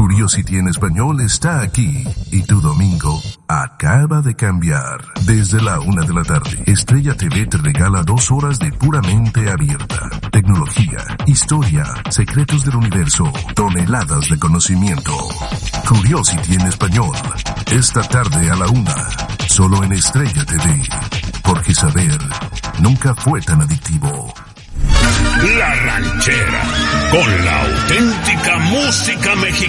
Curiosity en español está aquí y tu domingo acaba de cambiar. Desde la 1 de la tarde, Estrella TV te regala 2 horas de puramente abierta. Tecnología, historia, secretos del universo, toneladas de conocimiento. Curiosity en español, esta tarde a la 1, solo en Estrella TV. Porque saber nunca fue tan adictivo. La Ranchera, con la auténtica música mexicana.